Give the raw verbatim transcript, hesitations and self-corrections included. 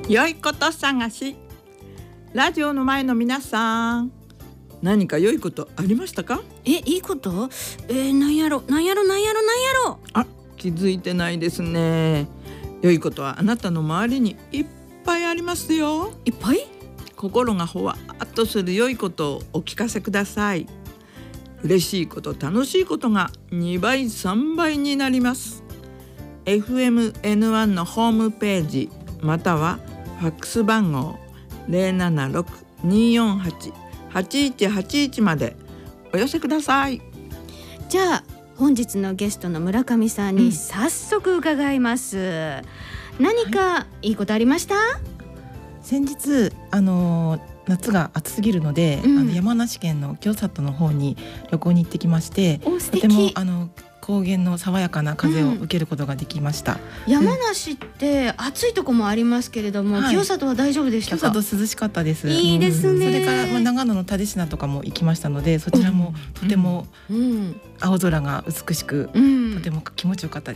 良いこと探し。ラジオの前の皆さん、何か良いことありましたか？ え、いいこと？えー、なんやろなんやろなんやろなんやろ。 あ、気づいてないですね。良いことはあなたの周りにいっぱいありますよ。 いっぱい？ 心がほわっとする良いことをお聞かせください。嬉しいこと、楽しいことがにばいさんばいになります。 エフエムエヌワン のホームページまたはファックス番号 ゼロななろく にーよんはち はちいちはちいち までお寄せください。 じゃあ本日のゲストの村上さんに早速伺います、うん、何かいいことありました？ 先日あの夏が暑すぎるので、うん、あの山梨県の清里の方に旅行に行ってきまして、 お素敵。 とてもあの高原の爽やかな風を受けることができました、 うん、山梨って暑いとこもありますけれども、うん、清里は大丈夫でしたか？ 清里涼しかったです。 いいですね、 うん、それから、まあ、長野の蓼科とかも行きましたので、そちらもとても青空が美しく、うん、とても気持ちよかったです。